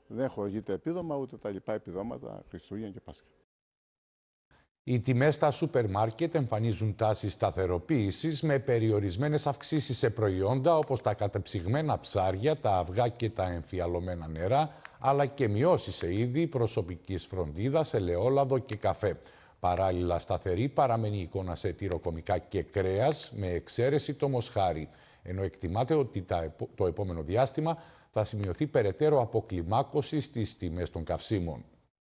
Δεν χορηγείται επίδομα ούτε τα λοιπά επιδόματα Χριστούγεννα και Πάσχα. Οι τιμές στα σούπερ μάρκετ εμφανίζουν τάσεις σταθεροποίησης με περιορισμένες αυξήσεις σε προϊόντα όπως τα κατεψυγμένα ψάρια, τα αυγά και τα εμφιαλωμένα νερά, αλλά και μειώσεις σε είδη προσωπικής φροντίδας, ελαιόλαδο και καφέ. Παράλληλα, σταθερή παραμένει η εικόνα σε τυροκομικά και κρέας, με εξαίρεση το μοσχάρι, ενώ εκτιμάται ότι το επόμενο διάστημα θα σημειωθεί περαιτέρω αποκλιμάκωση στις τιμές των καυσίμων.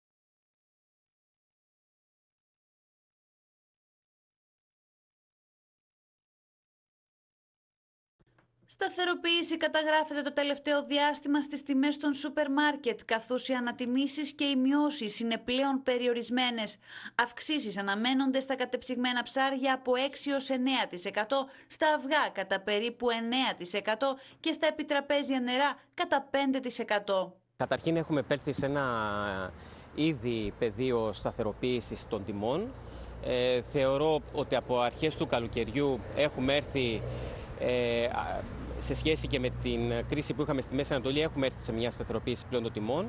Σταθεροποίηση καταγράφεται το τελευταίο διάστημα στις τιμές των σούπερ μάρκετ, καθώς οι ανατιμήσεις και οι μειώσεις είναι πλέον περιορισμένες. Αυξήσεις αναμένονται στα κατεψυγμένα ψάρια από 6 έως 9%, στα αυγά κατά περίπου 9% και στα επιτραπέζια νερά κατά 5%. Καταρχήν έχουμε επέλθει σε ένα ήδη πεδίο σταθεροποίησης των τιμών. Θεωρώ ότι από αρχές του καλοκαιριού έχουμε έρθει σε σχέση και με την κρίση που είχαμε στη Μέση Ανατολή, έχουμε έρθει σε μια σταθεροποίηση πλέον των τιμών.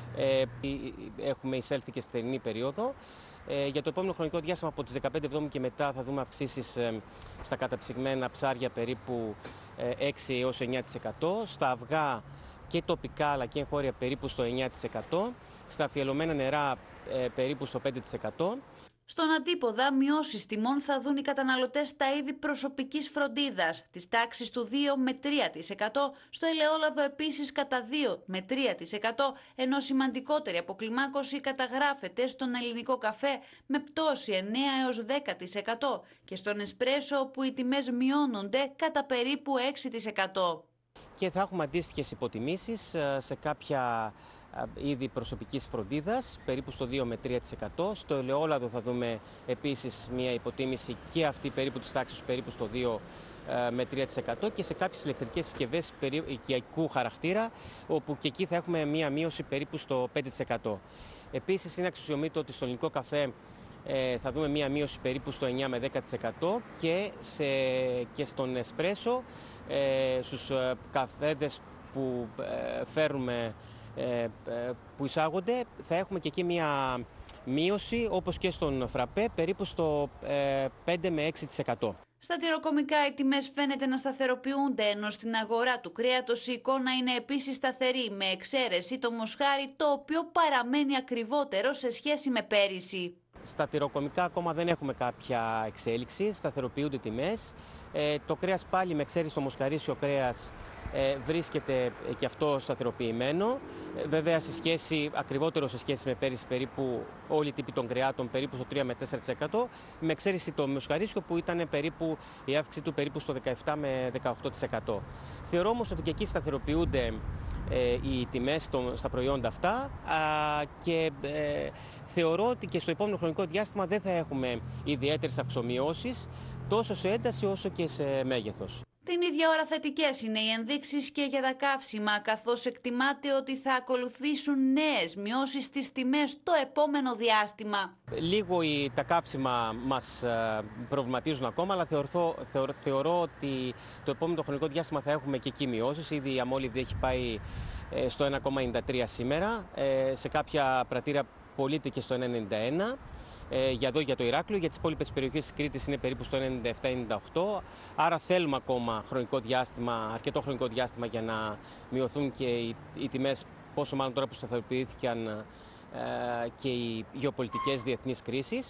Έχουμε εισέλθει και στη θερινή περίοδο. Για το επόμενο χρονικό διάστημα, από τις 15 Εβδόμου και μετά, θα δούμε αυξήσεις στα καταψυγμένα ψάρια περίπου 6 έως 9%, στα αυγά και τοπικά αλλά και εγχώρια περίπου στο 9%, στα αφιελωμένα νερά περίπου στο 5%. Στον αντίποδα, μειώσεις τιμών θα δουν οι καταναλωτές στα είδη προσωπικής φροντίδας, της τάξης του 2 με 3%, στο ελαιόλαδο επίσης κατά 2 με 3%, ενώ σημαντικότερη αποκλιμάκωση καταγράφεται στον ελληνικό καφέ με πτώση 9 έως 10% και στον εσπρέσο, όπου οι τιμές μειώνονται κατά περίπου 6%. Και θα έχουμε αντίστοιχες υποτιμήσεις σε κάποια είδη προσωπικής φροντίδας, περίπου στο 2 με 3%. Στο ελαιόλαδο θα δούμε επίσης μια υποτίμηση και αυτή περίπου της τάξης περίπου στο 2 με 3% και σε κάποιες ηλεκτρικές συσκευές οικιακού χαρακτήρα, όπου και εκεί θα έχουμε μια μείωση περίπου στο 5%. Επίσης είναι αξιοσημείωτο ότι στο ελληνικό καφέ θα δούμε μια μείωση περίπου στο 9 με 10% και στον εσπρέσο, στους καφέδες που φέρουμε, που εισάγονται, θα έχουμε και εκεί μια μείωση, όπως και στον φραπέ, περίπου στο 5 με 6%. Στα τυροκομικά οι τιμές φαίνεται να σταθεροποιούνται, ενώ στην αγορά του κρέατος η εικόνα είναι επίσης σταθερή, με εξαίρεση το μοσχάρι, το οποίο παραμένει ακριβότερο σε σχέση με πέρυσι. Στα τυροκομικά ακόμα δεν έχουμε κάποια εξέλιξη, σταθεροποιούνται τιμές. Το κρέας πάλι, με εξαίρεση το μοσχαρίσιο κρέας, βρίσκεται και αυτό σταθεροποιημένο. Βέβαια, ακριβότερο σε σχέση με πέρυσι, περίπου όλοι οι τύποι των κρεάτων περίπου στο 3 με 4%, με εξαίρεση το μοσχαρίσιο που ήταν περίπου η αύξηση του περίπου στο 17 με 18%. Θεωρώ όμως ότι και εκεί σταθεροποιούνται οι τιμές στα προϊόντα αυτά και θεωρώ ότι και στο επόμενο χρονικό διάστημα δεν θα έχουμε ιδιαίτερες αυξομειώσεις τόσο σε ένταση όσο και σε μέγεθος. Την ίδια ώρα θετικές είναι οι ενδείξεις και για τα καύσιμα, καθώς εκτιμάται ότι θα ακολουθήσουν νέες μειώσεις στις τιμές το επόμενο διάστημα. Λίγο τα καύσιμα μας προβληματίζουν ακόμα, αλλά θεωρώ ότι το επόμενο χρονικό διάστημα θα έχουμε και εκεί μειώσεις. Ήδη η αμόλυβδη έχει πάει στο 1,93 σήμερα, σε κάποια πρατήρια πωλείται και στο 1,91. Για το Ηράκλειο, για τις υπόλοιπες περιοχές της Κρήτης είναι περίπου στο 97-98, άρα θέλουμε ακόμα αρκετό χρονικό διάστημα για να μειωθούν και οι τιμές, πόσο μάλλον τώρα που σταθεροποιήθηκαν και οι γεωπολιτικές διεθνείς κρίσεις.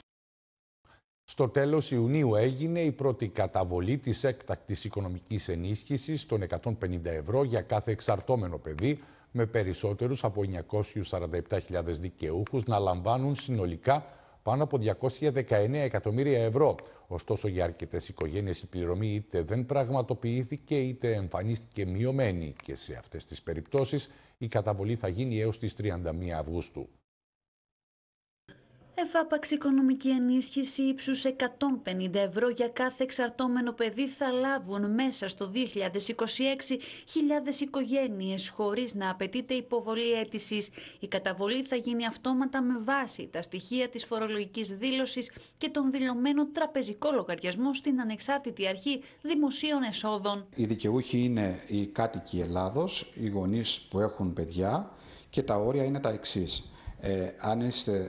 Στο τέλος Ιουνίου έγινε η πρώτη καταβολή της έκτακτης οικονομικής ενίσχυσης των 150 ευρώ για κάθε εξαρτώμενο παιδί, με περισσότερους από 947.000 δικαιούχους να λαμβάνουν συνολικά πάνω από 219 εκατομμύρια ευρώ. Ωστόσο, για αρκετές οικογένειες η πληρωμή είτε δεν πραγματοποιήθηκε είτε εμφανίστηκε μειωμένη και σε αυτές τις περιπτώσεις η καταβολή θα γίνει έως τις 31 Αυγούστου. Εφάπαξ οικονομική ενίσχυση ύψους 150 ευρώ για κάθε εξαρτώμενο παιδί θα λάβουν μέσα στο 2026 χιλιάδες οικογένειες χωρίς να απαιτείται υποβολή αίτησης. Η καταβολή θα γίνει αυτόματα με βάση τα στοιχεία της φορολογικής δήλωσης και τον δηλωμένο τραπεζικό λογαριασμό στην Ανεξάρτητη Αρχή Δημοσίων Εσόδων. Οι δικαιούχοι είναι οι κάτοικοι Ελλάδος, οι γονείς που έχουν παιδιά και τα όρια είναι τα εξής. Αν είστε